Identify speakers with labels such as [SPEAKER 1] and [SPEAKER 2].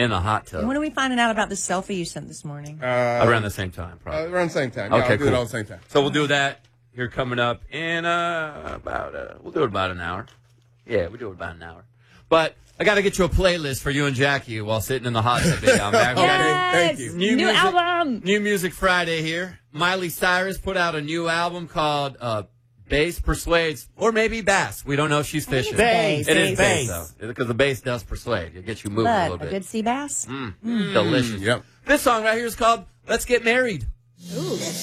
[SPEAKER 1] in the hot tub.
[SPEAKER 2] When are we finding out about the selfie you sent this morning?
[SPEAKER 1] Around the same time, probably.
[SPEAKER 3] Around the same time. Yeah,
[SPEAKER 1] Okay,
[SPEAKER 3] I'll do
[SPEAKER 1] cool.
[SPEAKER 3] it all at the same time.
[SPEAKER 1] So we'll do that here coming up in we'll do it about an hour. Yeah, we'll do it about an hour. But I got to get you a playlist for you and Jackie while sitting in the hot tub down there.
[SPEAKER 3] Thank you.
[SPEAKER 2] New album.
[SPEAKER 1] New Music Friday here. Miley Cyrus put out a new album called Bass Persuades, or maybe Bass. We don't know if she's fishing.
[SPEAKER 2] Bass.
[SPEAKER 1] It is bass, though, because the bass does persuade. It gets you moving a little
[SPEAKER 2] A
[SPEAKER 1] bit.
[SPEAKER 2] good sea bass?
[SPEAKER 1] Delicious.
[SPEAKER 3] Yep.
[SPEAKER 1] This song right here is called Let's Get Married.
[SPEAKER 2] Ooh.